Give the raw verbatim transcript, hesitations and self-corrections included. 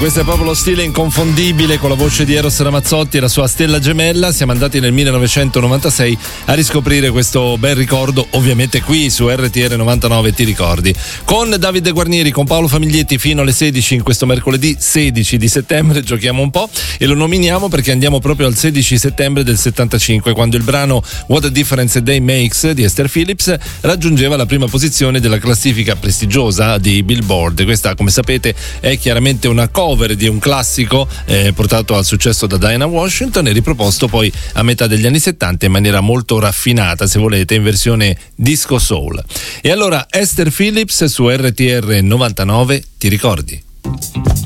questo è proprio lo stile inconfondibile con la voce di Eros Ramazzotti e la sua stella gemella. Siamo andati nel millenovecentonovantasei a riscoprire questo bel ricordo, ovviamente qui su R T R novantanove Ti ricordi, con Davide Guarnieri, con Paolo Famiglietti fino alle sedici in questo mercoledì sedici di settembre. Giochiamo un po' e lo nominiamo perché andiamo proprio al sedici settembre del settantacinque, quando il brano What a Difference a Day Makes di Esther Phillips raggiungeva la prima posizione della classifica prestigiosa di Billboard. Questa, come sapete, è chiaramente una cover di un classico eh, portato al successo da Diana Washington e riproposto poi a metà degli anni settanta in maniera molto raffinata, se volete, in versione disco soul. E allora Esther Phillips su R T R novantanove Ti ricordi?